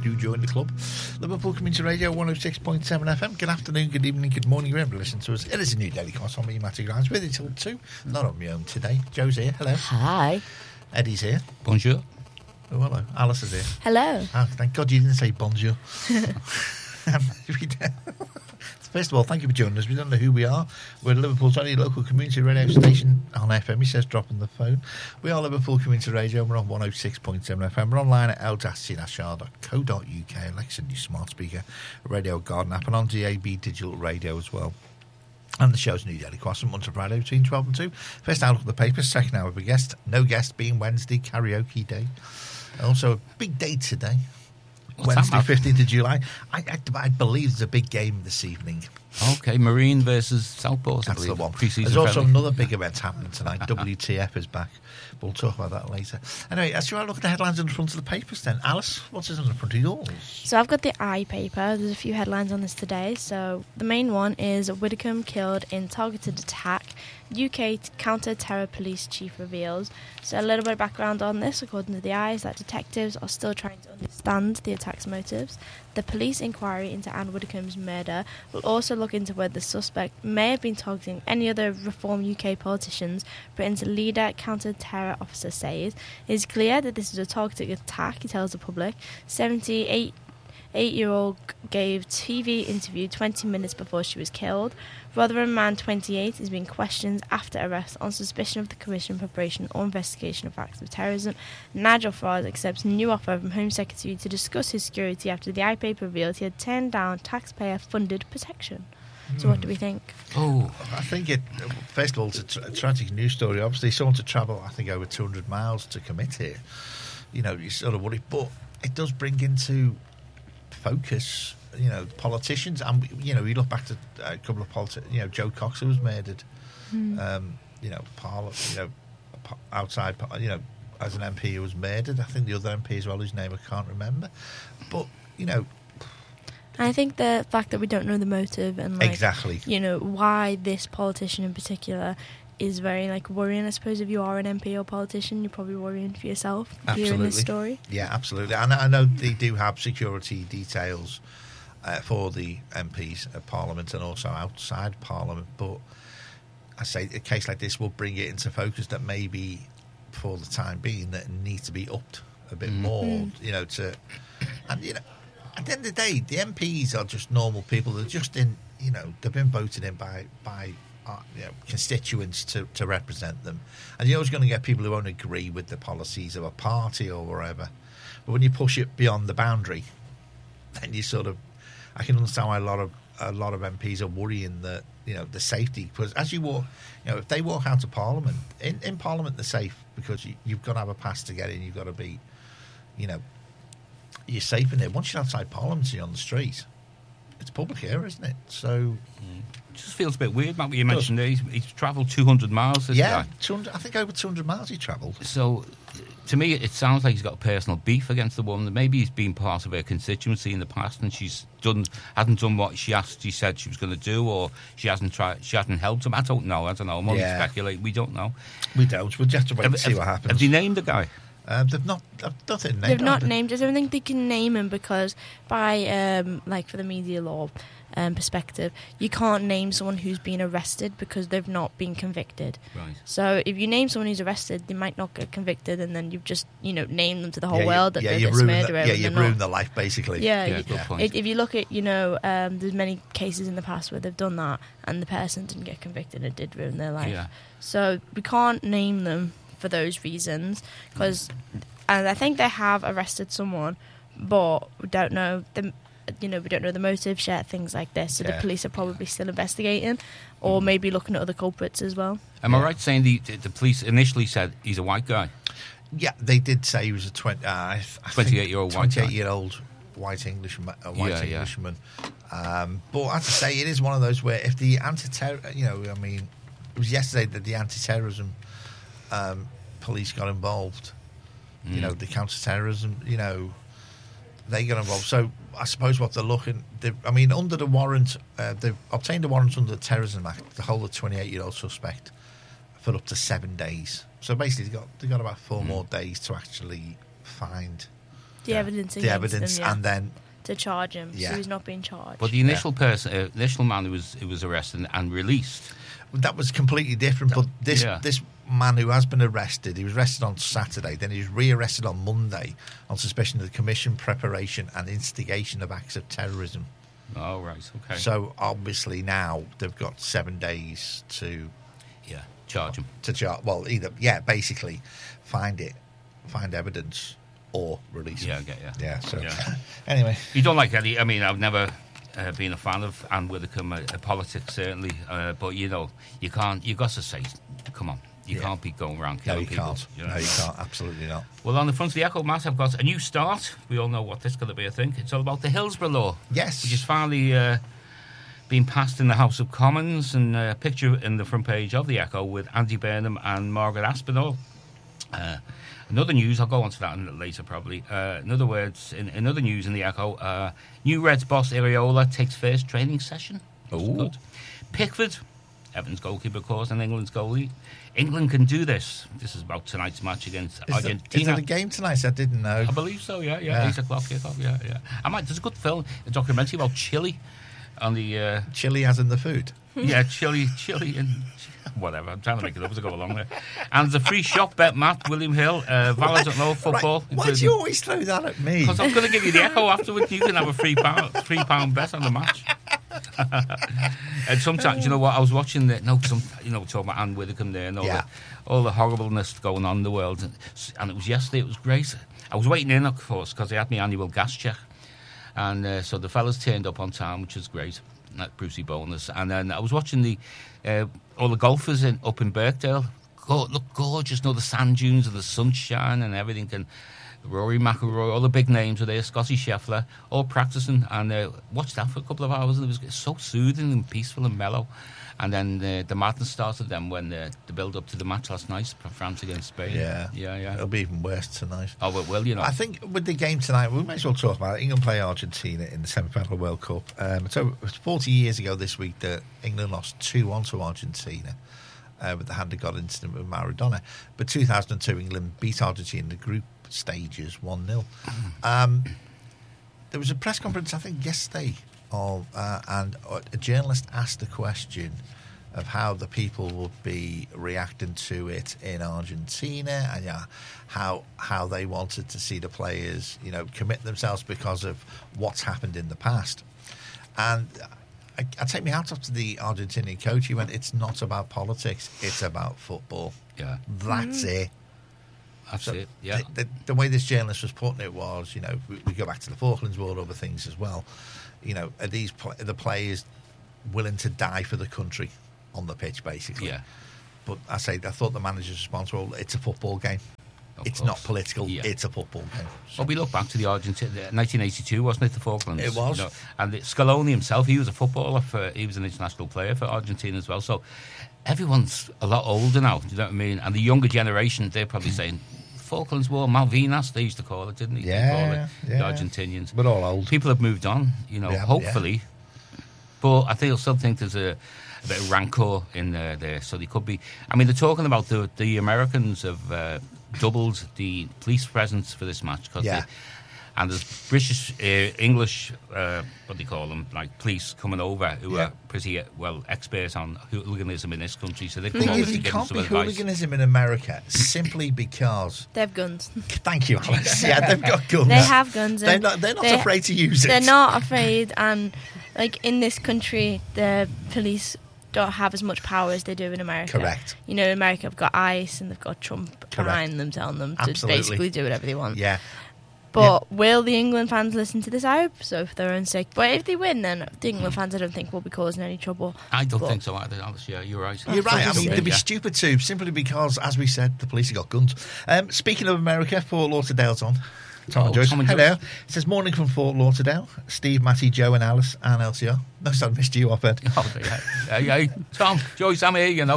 do join the club. Liverpool Community Radio 106.7 FM. Good afternoon, good evening, good morning, wherever you listen to us. It is a new Daily Cross on me, Matty Grimes, with you till 2. Not on my own today. Joe's here. Hello. Hi. Eddie's here. Bonjour. Oh, hello. Alice is here. Hello. Oh, thank God you didn't say bonjour. First of all, thank you for joining us. We don't know who we are. We're Liverpool's only local community radio station on FM. He says dropping the phone. We are Liverpool Community Radio. We're on 106.7 FM. We're online at l-c-r.co.uk, Alexa, new smart speaker, Radio Garden app, and on DAB digital radio as well. And the show's New Daily Cross from Monday to Friday between 12 and 2. First hour of the papers, second hour of a guest. No guest being Wednesday, karaoke day. Also a big day today. Wednesday, 15th of July. I believe there's a big game this evening. Okay, Marine versus Southport. That's the one. Pre-season There's also friendly. another big event happening tonight. WTF is back. We'll talk about that later. Anyway, as you look at the headlines on the front of the papers then. Alice, what's on the front of yours? So I've got the iPaper. There's a few headlines on this today. So the main one is Widdicombe killed in targeted attack. UK counter-terror police chief reveals. So a little bit of background on this. According to the Eye, is that detectives are still trying to understand the attack's motives. The police inquiry into Anne Widdicombe's murder will also look into whether the suspect may have been targeting any other Reform UK politicians. Britain's leader counter-terror officer says it is clear that this is a targeted attack, he tells the public. 78-year-old gave TV interview 20 minutes before she was killed. Rotherham man 28 is being questioned after arrest on suspicion of the commission, preparation or investigation of acts of terrorism. Nigel Farage accepts new offer from Home Secretary to discuss his security after the iPaper revealed he had turned down taxpayer-funded protection. So what do we think? Oh, I think first of all, it's a tragic news story. Obviously, someone to travel, I think, over 200 miles to commit here. You know, you sort of worry. But it does bring into focus, politicians. And, you look back to a couple of politicians, Joe Cox, who was murdered, outside, as an MP who was murdered. I think the other MP as well, whose name I can't remember. But, I think the fact that we don't know the motive and exactly, why this politician in particular is very worrying. I suppose if you are an MP or politician, you're probably worrying for yourself hearing this story. Yeah, absolutely. And I know they do have security details for the MPs at Parliament and also outside Parliament. But I say a case like this will bring it into focus that maybe for the time being that it needs to be upped a bit more. At the end of the day, the MPs are just normal people. They're just they've been voted in by constituents to represent them. And you're always going to get people who won't agree with the policies of a party or wherever. But when you push it beyond the boundary, then you I can understand why a lot of MPs are worrying that, the safety. Because as you walk, if they walk out of Parliament, in Parliament they're safe because you've got to have a pass to get in. You've got to be, you're safe in there. Once you're outside Parliament and you're on the street, it's public air, isn't it? So it just feels a bit weird, Matt, what you mentioned there. He's travelled 200 miles, this guy. 200, I think over 200 miles he travelled. So, to me, it sounds like he's got a personal beef against the woman. Maybe he's been part of her constituency in the past and hasn't done what she said she was going to do, or she hasn't helped him. I don't know. I'm only speculating. We don't know. We don't. We'll just have to wait and see what happens. Have they named the guy? They've not. I don't think they've not named. I don't think they can name him because, by for the media law perspective, you can't name someone who's been arrested because they've not been convicted. Right. So if you name someone who's arrested, they might not get convicted, and then you've just named them to the whole world that they're this murderer. You've ruined their life basically. Good point. If you look at there's many cases in the past where they've done that, and the person didn't get convicted, and it did ruin their life. Yeah. So we can't name them for those reasons, and I think they have arrested someone, but we don't know the motive yet, things like this. So the police are probably still investigating, or maybe looking at other culprits as well. Am I right saying the police initially said he's a white guy? Yeah, they did say he was a 28-year-old white guy. 28-year-old white Englishman. Englishman. But as I say, it is one of those where if the anti-terror, it was yesterday that the anti-terrorism police got involved. The counter-terrorism, they got involved. So I suppose what they're looking, under the warrant, they've obtained a warrant under the Terrorism Act to hold a 28-year-old suspect for up to 7 days. So basically, they got about 4 more days to actually find the evidence the against evidence, him, yeah, and then to charge him. Yeah. So he's not being charged. But the initial man who was arrested and released. that was completely different. But this Yeah. this man who has been arrested, he was arrested on Saturday, then he was re-arrested on Monday on suspicion of the commission, preparation, and instigation of acts of terrorism. Oh, right, okay. So obviously now they've got 7 days to charge him. charge. Well, basically find evidence or release him. Yeah, I get you. Yeah. So Yeah. anyway, You don't like Eddie. I mean, I've never been a fan of Anne Widdecombe, politics certainly, but you can't. You got to say, come on, you can't be going around no, killing you people. can't. No, you can't. Absolutely not. Well, on the front of the Echo, Matt, I've got a new start. We all know what this is going to be, I think. It's all about the Hillsborough Law. Yes. Which is finally being passed in the House of Commons, and a picture in the front page of the Echo with Andy Burnham and Margaret Aspinall. Another news, I'll go on to that later probably. In other words, in other news in the Echo, new Reds boss Iriola takes first training session. Good. Pickford, Everton's goalkeeper, of course, and England's goalie. England can do this. This is about tonight's match against Argentina. Is there a game tonight? I didn't know. I believe so, yeah. 8 o'clock, yeah. There's a good film, a documentary about Chile on the... Chili as in the food. Yeah, Chile and... Whatever, I'm trying to make it up as I go along there. And there's a free shop bet, Matt, William Hill, Valid at Low Football. Right. Why do you always throw that at me? Because I'm going to give you the Echo afterwards. You can have a £3 bet on the match. And sometimes, you know what, I was watching talking about Anne Widdecombe there and all the horribleness going on in the world. And it was yesterday, it was great. I was waiting in, of course, because I had my annual gas check. And so the fellas turned up on time, which was great. That Brucey bonus. And then I was watching all the golfers up in Birkdale. Look gorgeous, the sand dunes and the sunshine and everything. And Rory McIlroy, all the big names were there, Scotty Scheffler, all practicing. And watched that for a couple of hours, and it was so soothing and peaceful and mellow. And then the madness started then when the build-up to the match last night, France against Spain. Yeah. It'll be even worse tonight. Oh, it will, I think with the game tonight, we may as well talk about it. England play Argentina in the semi-final World Cup. So it was 40 years ago this week that England lost 2-1 to Argentina with the hand of God incident with Maradona. But 2002, England beat Argentina in the group stages 1-0. There was a press conference, I think, yesterday, and a journalist asked the question of how the people would be reacting to it in Argentina, and how they wanted to see the players, commit themselves because of what's happened in the past. And I take my hat off to the Argentinian coach. He went, "It's not about politics; it's about football." Yeah, that's it. That's it. Yeah. The way this journalist was putting it was, we go back to the Falklands War, other things as well. Are these the players willing to die for the country on the pitch, basically? Yeah. But I thought the manager's response was, it's a football game. It's not political. Yeah. It's a football game. So. Well, we look back to the Argentina, 1982, wasn't it, the Falklands? It was. And Scaloni himself, he was a footballer, he was an international player for Argentina as well. So everyone's a lot older now, do you know what I mean? And the younger generation, they're probably saying, Falklands War, Malvinas, they used to call it, didn't they? Yeah, the Argentinians. We're all old. People have moved on, hopefully. Yeah. But I still think there's a bit of rancor in there. So they could be... I mean, they're talking about the Americans have doubled the police presence for this match. And there's British, English, what do you call them, like police coming over who are pretty experts on hooliganism in this country. So they come over to give them some advice. Hooliganism in America simply because they have guns. Thank you, Alice. Yeah, they've got guns. They have guns. They're not afraid to use it. They're not afraid, and in this country, the police don't have as much power as they do in America. Correct. In America, have got ICE and they've got Trump behind them, telling them to basically do whatever they want. Yeah. But will the England fans listen to this? I hope so, for their own sake. But if they win, then the England fans, I don't think, will be causing any trouble. I don't think so either, Alice. Yeah, you're right. You're right. I mean, they'd be stupid too, simply because, as we said, the police have got guns. Speaking of America, Fort Lauderdale's on. Tom and Joyce. Hello. It says, morning from Fort Lauderdale. Steve, Matty, Joe and Alice and LCR. No, I missed you off it. Yeah. Tom, Joyce, I'm here,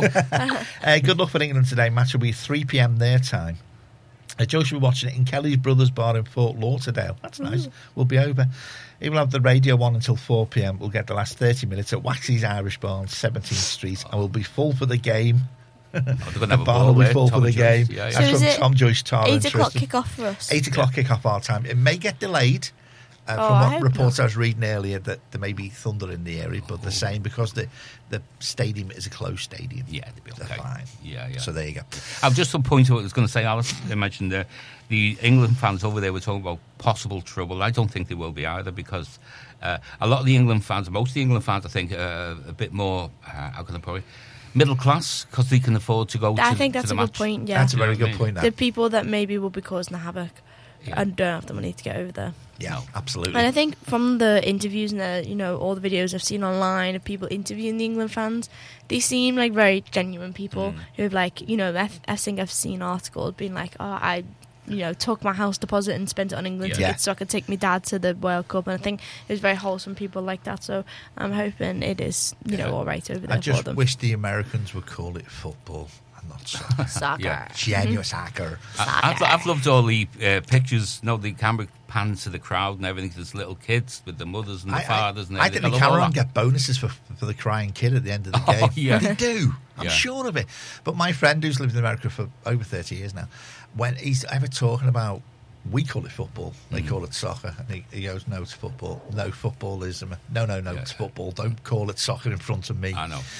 Good luck for England today. Match will be 3 p.m. their time. Joyce will be watching it in Kelly's Brothers Bar in Fort Lauderdale. That's nice. We'll be over. He will have the radio on until 4 p.m. We'll get the last 30 minutes at Waxy's Irish Bar on 17th Street, and we'll be full for the game. they're going to have a ball Barnley there. fall for Tom the game. Jones. Yeah, So That's is from it Tom Joyce, Tara 8 and o'clock Tristan. kick-off for us. 8 o'clock kick-off our time. It may get delayed. I From what hope reports not. I was reading earlier, that there may be thunder in the area, but they're saying because the stadium is a closed stadium. Yeah, they'll be They're okay. fine. Yeah. So there you go. I've just some point to what I was going to say, Alice. I mentioned the England fans over there were talking about possible trouble. I don't think there will be either, because a lot of the England fans, most of the England fans, I think, are a bit more, how can I put it, middle class, because they can afford to go I to, think to that's the a match. good point, yeah. That's a very You know what I good mean? point. That. The people that maybe will be causing the havoc Yeah. and don't have the money to get over there. Yeah, No. absolutely. And I think from the interviews and all the videos I've seen online of people interviewing the England fans, they seem like very genuine people who have I think I've seen articles being like, oh, I took my house deposit and spent it on England Yeah. tickets so I could take my dad to the World Cup. And I think it was very wholesome people like that. So I'm hoping it is, all right over there I just for them. wish the Americans would call it football and not soccer. Soccer. Yeah. Genuine soccer. I've loved all the pictures, the camera pans to the crowd and everything. There's little kids with the mothers and the fathers and I everything. think the I love all Cameron that. get bonuses for the crying kid at the end of the Oh, game. yeah. They do. I'm Yeah. sure of it. But my friend who's lived in America for over 30 years now, when he's ever talking about, we call it football, they call it soccer, and he goes, no, it's football. No, football is... No, it's football. Don't call it soccer in front of me. I know.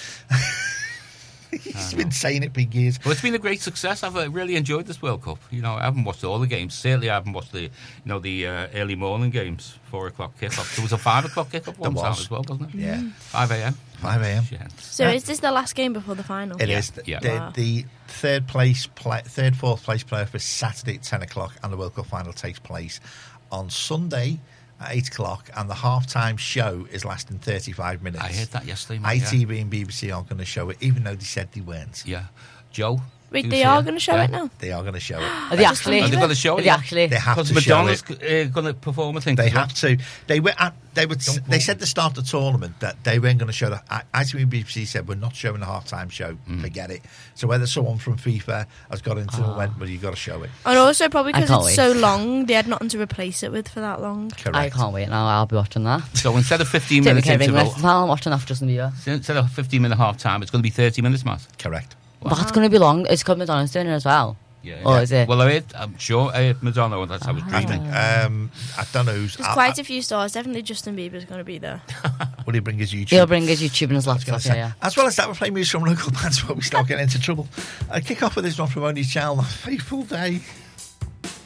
He's been saying it for years. Well, it's been a great success. I've really enjoyed this World Cup. I haven't watched all the games. Certainly, I haven't watched the early morning games, 4 o'clock kickoff. There was a 5 o'clock kickoff one time as well, wasn't it? Yeah. 5 a.m. 5 a.m. Yeah. So is this the last game before the final? It Yeah, is. yeah. Wow. The fourth place playoff is Saturday at 10 o'clock, and the World Cup final takes place on Sunday at 8 o'clock, and the half-time show is lasting 35 minutes. I heard that yesterday, mate. ITV and BBC are going to show it, even though they said they weren't. Yeah. Joe? Wait, who's they here? are going to show Yeah. it now? They are going to show it. Are they actually? Are they going to show Are it? they actually? They have Because to show Madonna's it. going to perform, I think. They as well. have to. They said at the start of the tournament that they weren't going to show the. ITV and BBC said we're not showing the halftime show. Forget it. So whether someone from FIFA has got into and went, well, you've got to show it. And also probably I because can't it's wait. so long, they had nothing to replace it with for that long. Correct. I can't wait now. I'll be watching that. So instead of 15 Take me minutes care of England. interval, I'm watching that for Justin Bieber. instead of 15-minute half-time, it's going to be 30 minutes, Matt. Correct. But that's going to be long. It's because Madonna's doing it as well. Yeah. Or is it? Well, I'm sure Madonna, that's how I was dreaming. I don't know who's. There's quite a few stars. Definitely Justin Bieber's going to be there. Will he bring his YouTube? He'll bring his YouTube and his I was gonna laptop. say. Yeah. As well as that, we're playing music from local bands before we start getting into trouble. Kick off with this one from Only Child, Faithful Day.